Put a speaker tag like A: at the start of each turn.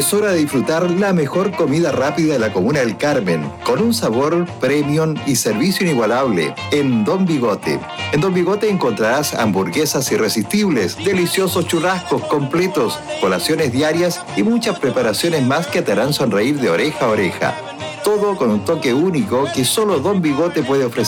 A: Es hora de disfrutar la mejor comida rápida de la Comuna del Carmen, con un sabor premium y servicio inigualable, en Don Bigote. En Don Bigote encontrarás hamburguesas irresistibles, deliciosos churrascos completos, colaciones diarias y muchas preparaciones más que te harán sonreír de oreja a oreja. Todo con un toque único que solo Don Bigote puede ofrecer.